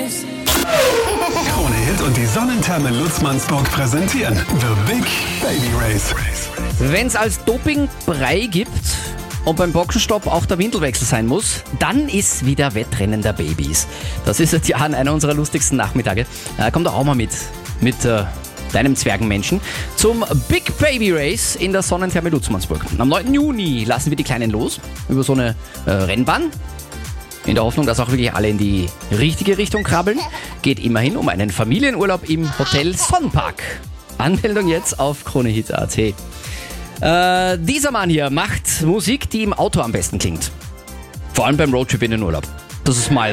Krone Hit und die Sonnentherme Lutzmannsburg präsentieren The Big Baby Race. Wenn es als Dopingbrei gibt und beim Boxenstopp auch der Windelwechsel sein muss, dann ist wieder Wettrennen der Babys. Das ist seit Jahren einer unserer lustigsten Nachmittage. Komm doch auch mal mit deinem Zwergenmenschen zum Big Baby Race in der Sonnentherme Lutzmannsburg. Am 9. Juni lassen wir die Kleinen los über so eine Rennbahn. In der Hoffnung, dass auch wirklich alle in die richtige Richtung krabbeln. Geht immerhin um einen Familienurlaub im Hotel Sonnenpark. Anmeldung jetzt auf kronehit.at. Dieser Mann hier macht Musik, die im Auto am besten klingt. Vor allem beim Roadtrip in den Urlaub. Das ist mal